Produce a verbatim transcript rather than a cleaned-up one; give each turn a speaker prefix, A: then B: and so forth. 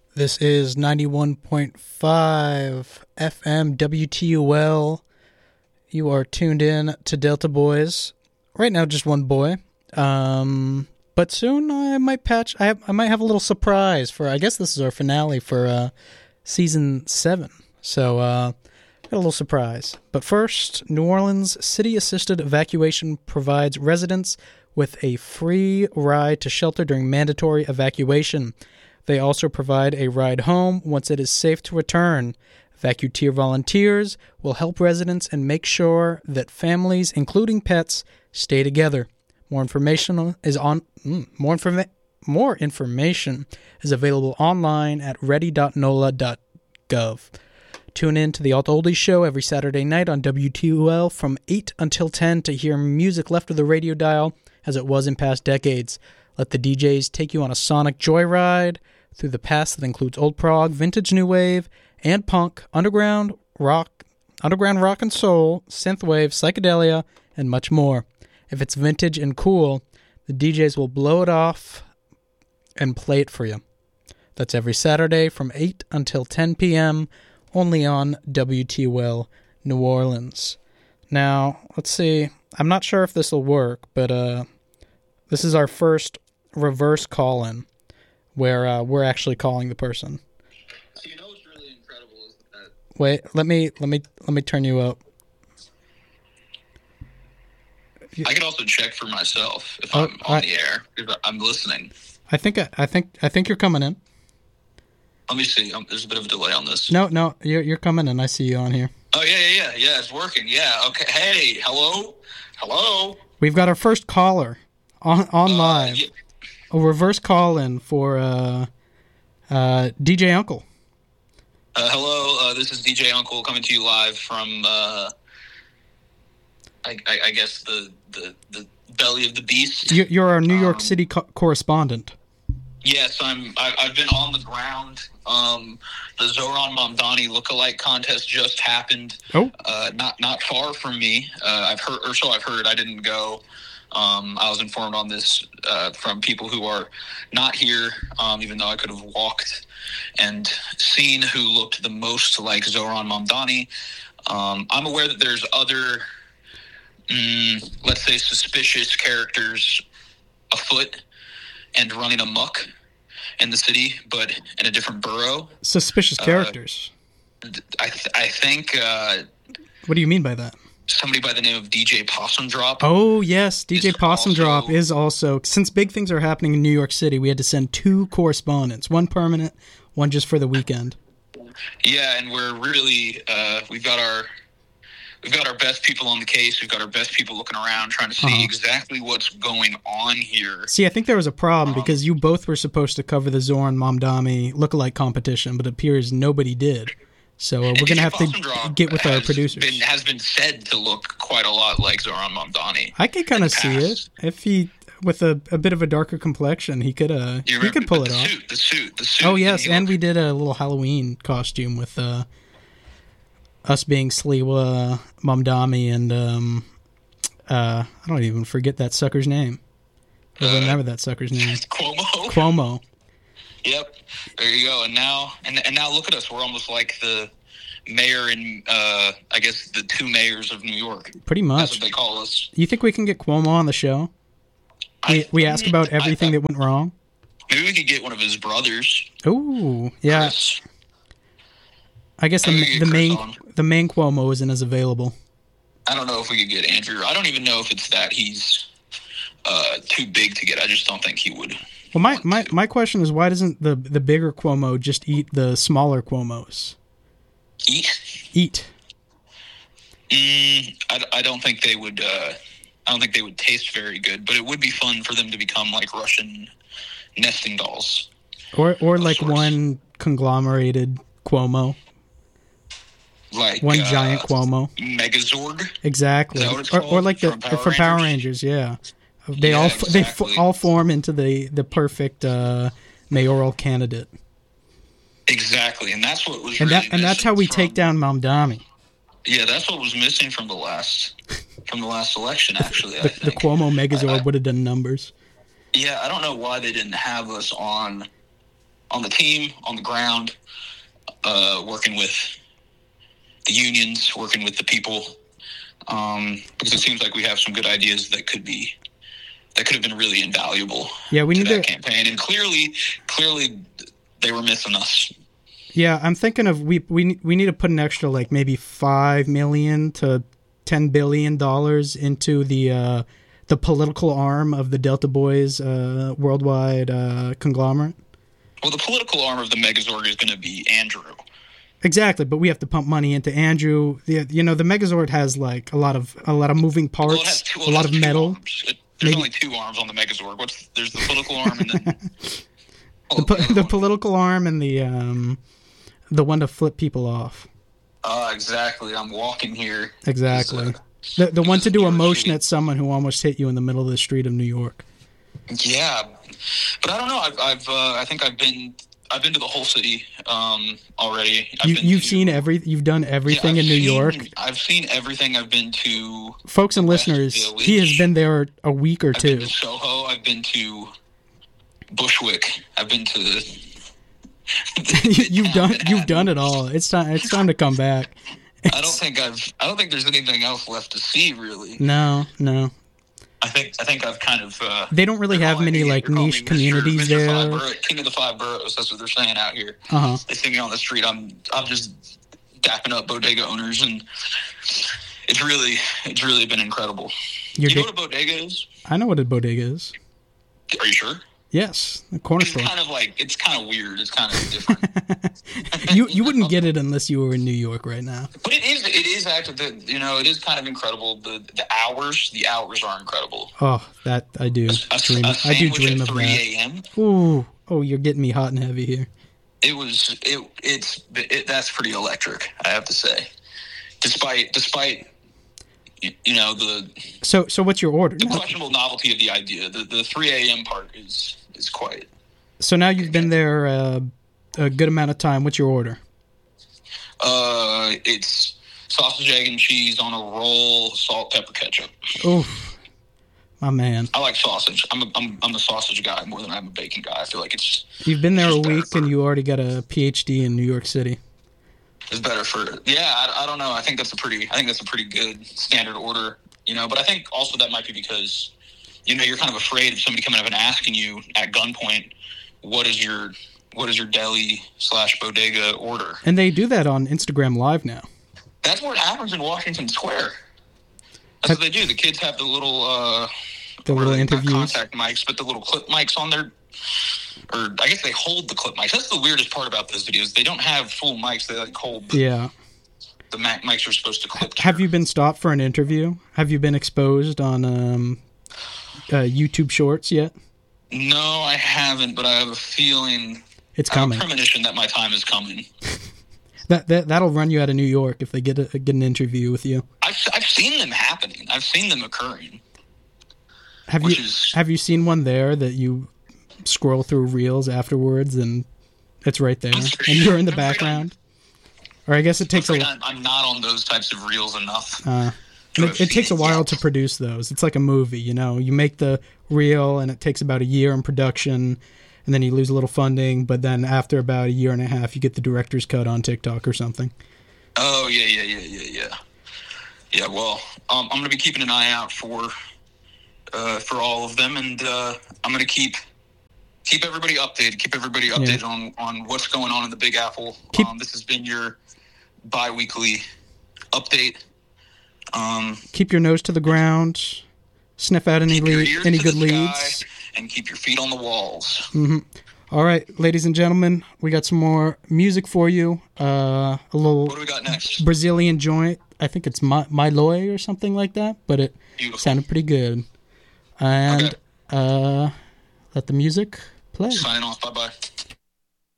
A: This is ninety-one point five F M W T U L. You are tuned in to Delta Boys. Right now, just one boy. Um, but soon I might patch. I have, I might have a little surprise for. I guess this is our finale for uh, season seven. So uh, got a little surprise. But first, New Orleans City Assisted Evacuation provides residents with a free ride to shelter during mandatory evacuation. They also provide a ride home once it is safe to return. Vacuteer volunteers will help residents and make sure that families, including pets, stay together. More information is on mm, more informa- more information is available online at ready dot n o l a dot gov. Tune in to the Alt Oldies Show every Saturday night on W T U L from eight until ten to hear music left of the radio dial as it was in past decades. Let the D Js take you on a sonic joyride through the past that includes old prog, vintage new wave, and punk, underground rock, underground rock and soul, synthwave, psychedelia, and much more. If it's vintage and cool, the D Js will blow it off and play it for you. That's every Saturday from eight until ten p.m., only on W T U L New Orleans. Now, let's see. I'm not sure if this will work, but uh, this is our first reverse call-in, where uh, we're actually calling the person.
B: So you know what's really incredible is that...
A: Wait, let me let me let me turn you up.
B: I can also check for myself if
A: Oh,
B: I'm on
A: I,
B: the air. If I'm listening.
A: I think I think I think you're coming in.
B: Let me see. Um, there's a bit of a delay on this.
A: No, no, you're you're coming in. I see you on here.
B: Oh yeah, yeah, yeah, yeah. It's working. Yeah. Okay. Hey, hello, hello.
A: We've got our first caller on on
B: Uh,
A: live.
B: yeah.
A: A reverse call-in for uh, uh, D J Uncle.
B: Uh, hello. Uh, this is D J Uncle coming to you live from. Uh, I, I, I guess the, the the belly of the beast.
A: You, you're our New York
B: Um,
A: City co- correspondent.
B: Yes, I'm. I, I've been on the ground. Um, the Zoran Mamdani lookalike contest just happened.
A: Oh,
B: Uh, not not far from me. Uh, I've heard, or so I've heard. I didn't go. Um, I was informed on this uh, from people who are not here, um, even though I could have walked and seen who looked the most like Zoran Mamdani. Um, I'm aware that there's other, mm, let's say, suspicious characters afoot and running amok in the city, but in a different borough.
A: suspicious characters.
B: I, th- I think uh,
A: What do you mean by that?
B: somebody by the name of D J Possum Drop.
A: Oh, yes, D J
B: Is
A: Possum
B: also-
A: Drop is also... Since big things are happening in New York City, we had to send two correspondents. One permanent, one just for the weekend.
B: Yeah, and we're really uh, we've got our we've got our best people on the case. We've got our best people looking around, trying to see
A: Uh-huh.
B: exactly what's going on here.
A: See, I think there was a problem
B: Um,
A: because you both were supposed to cover the Zoran Mamdani lookalike competition, but it appears nobody did. So uh, we're
B: And
A: going to
B: D J
A: have
B: Possum
A: to
B: Drop
A: get with our
B: has
A: producers.
B: Been, has been said to look quite a lot like Zoran Mamdani.
A: I could kind
B: in
A: of
B: the
A: see it.
B: past.
A: If he, with a, a bit of a darker complexion, he could uh
B: You
A: he
B: remember
A: could pull
B: but
A: it
B: the
A: off.
B: Suit, the suit, the suit.
A: Oh yes,
B: he
A: and
B: looked-
A: we did a little Halloween costume with uh us being Sliwa, Mamdami, and um uh I don't even forget that sucker's name. I
B: Uh,
A: remember that sucker's name.
B: Cuomo.
A: Cuomo.
B: Yep. There you go. And now, and and now look at us. We're almost like the mayor and uh, I guess the two mayors of New York.
A: Pretty
B: That's
A: much.
B: what they call us.
A: You think we can get Cuomo on the show? We
B: I-
A: we ask about
B: I-
A: everything
B: I-
A: that went wrong.
B: Maybe we could get one of his brothers.
A: Ooh, yeah.
B: Chris.
A: I guess the
B: I think we
A: the
B: get
A: main
B: Chris on.
A: the main Cuomo isn't as available.
B: I don't know if we could get Andrew. I don't even know if it's that he's uh, too big to get. I just don't think he would.
A: Well, my,
B: want
A: my,
B: to.
A: my question is, why doesn't the the bigger Cuomo just eat the smaller Cuomos?
B: Eat?
A: Eat.
B: Mm, I, I don't think they would. Uh, I don't think they would taste very good. But it would be fun for them to become like Russian nesting dolls.
A: Or or
B: Of
A: like
B: sorts.
A: one conglomerated Cuomo.
B: Like
A: One
B: uh,
A: giant Cuomo.
B: Megazord.
A: Exactly.
B: Is that what it's
A: Or, or
B: called?
A: like the
B: From Power
A: from Power
B: Rangers?
A: Rangers, yeah. They
B: Yeah,
A: all f- they f-
B: exactly.
A: all form into the the perfect uh, mayoral candidate.
B: Exactly, and that's what was
A: And
B: really
A: that and that's how we
B: missing
A: take
B: from-
A: down Mamdani.
B: Yeah, that's what was missing from the last from the last election. Actually, I
A: The,
B: think.
A: the Cuomo Megazord
B: I-
A: would have done numbers.
B: Yeah, I don't know why they didn't have us on on the team, on the ground, uh, working with the unions, working with the people, um, because it seems like we have some good ideas that could be that could have been really invaluable.
A: Yeah, we
B: to
A: need
B: that
A: to
B: campaign, and clearly, clearly, they were missing us.
A: Yeah, I'm thinking of we we we need to put an extra like maybe five million to ten billion dollars into the uh, the political arm of the Delta Boys uh, worldwide uh, conglomerate.
B: Well, the political arm of the Megazord is going to be Andrew.
A: Exactly, but we have to pump money into Andrew. The, you know, the Megazord has like a lot of a lot of moving parts,
B: well, it has two, well,
A: a lot of metal.
B: It, there's
A: Maybe.
B: only two arms on the Megazord. What's there's the political arm and then oh,
A: the, po-
B: the,
A: the
B: one.
A: political arm and the um, the one to flip people off.
B: Uh, exactly. I'm walking here.
A: Exactly.
B: Uh,
A: The the one to do a
B: New York
A: motion
B: City.
A: at someone who almost hit you in the middle of the street of New York.
B: Yeah, but I don't know. I've, I've uh, I think I've been I've been to the whole city um, already. I've
A: You
B: been
A: you've
B: to,
A: seen every you've done everything
B: yeah,
A: in
B: I've
A: New
B: seen-
A: York.
B: I've seen everything. I've been to
A: Folks and
B: West
A: listeners,
B: Village.
A: he has been there a week or
B: I've been
A: two.
B: to Soho. I've been to Bushwick. I've been to.
A: You- you've done you've done it all. It's time it's time to come back.
B: I don't think I've. I don't think there's anything else left to see. Really,
A: No, no.
B: I think. I think I've kind of. Uh,
A: They don't really
B: they're
A: have
B: calling
A: many
B: me-
A: like
B: they're calling
A: niche
B: me Mister
A: communities
B: Mister
A: there.
B: Five Borough- King of the Five Boroughs. That's what they're saying out here.
A: Uh-huh.
B: They see me on the street. I'm. I'm just dapping up bodega owners, and it's really. It's really been incredible.
A: You're
B: you know
A: ga-
B: what a bodega is?
A: I know what a bodega is.
B: Are you sure?
A: Yes, the corner
B: It's
A: store.
B: kind of like. It's kind of weird. It's kind of different.
A: You you wouldn't get it unless you were in New York right now.
B: But it is. It is actually. You know. It is kind of incredible. The the hours. The hours are incredible.
A: Oh, that I do
B: A,
A: dream.
B: a
A: I do
B: sandwich
A: dream
B: at
A: of
B: three
A: that.
B: a.m.
A: Ooh, oh, you're getting me hot and heavy here.
B: It was it it's it, that's pretty electric, I have to say. Despite despite you, you know the
A: So so what's your order?
B: the
A: Now?
B: questionable novelty of the idea, the the three a.m. part is is quite.
A: So now you've been there uh, a good amount of time. What's your order?
B: Uh, it's sausage, egg, and cheese on a roll, salt, pepper, ketchup.
A: Oof, my man.
B: I like sausage. I'm a, I'm I'm a sausage guy more than I'm a bacon guy. I feel like it's
A: You've been there
B: It's
A: a
B: just better
A: week
B: for-
A: and you already got a P H D in New York City.
B: it's better for yeah. I, I don't know. I think that's a pretty I think that's a pretty good standard order. You know, but I think also that might be because you know you're kind of afraid of somebody coming up and asking you at gunpoint, what is your what is your deli slash bodega order?
A: And they do that on Instagram Live now.
B: That's what happens in Washington Square. That's what they do. The kids have the little uh,
A: The
B: what are
A: little
B: they, not
A: interviews.
B: contact mics, but the little clip mics on their. Or I guess they hold the clip mics. That's the weirdest part about those videos. They don't have full mics. They like hold the,
A: Yeah.
B: the mic- mics are supposed to clip. to
A: Have
B: your-
A: you been stopped for an interview? Have you been exposed on um, uh, YouTube Shorts yet?
B: No, I haven't, but I have a feeling.
A: It's
B: I have
A: coming.
B: a premonition that my time is coming.
A: That, that that'll run you out of New York if they get a, get an interview with you.
B: I've I've seen them happening. I've seen them occurring.
A: Have
B: Which
A: you
B: is-
A: have you seen one there that you scroll through reels afterwards and it's right there
B: I'm
A: and
B: afraid-
A: you're in the
B: I'm afraid
A: background? Or I guess it takes a
B: I'm, I'm not on those types of reels enough.
A: uh,
B: to
A: it,
B: have
A: it
B: seen
A: takes a while
B: yet.
A: to produce those. It's like a movie, you know. You make the reel and it takes about a year in production, and then you lose a little funding. But then after about a year and a half, you get the director's cut on TikTok or something.
B: Oh yeah, yeah, yeah, yeah, yeah. Yeah. Well, um, I'm going to be keeping an eye out for uh, for all of them, and uh, I'm going to keep keep everybody updated. Keep everybody updated on, on what's going on in the Big Apple.
A: Keep-
B: um, this has been your bi-weekly update. Um,
A: Keep your nose to the ground. Sniff out any
B: keep your
A: lead,
B: ears
A: any
B: to
A: good
B: the sky,
A: leads.
B: and keep your feet on the walls.
A: hmm All right, ladies and gentlemen, we got some more music for you. Uh, a little
B: What do we got next?
A: Brazilian joint. I think it's My Miloi or something like that, but it
B: Beautiful.
A: sounded pretty good. And
B: Okay.
A: uh, let the music play.
B: Signing off. Bye bye.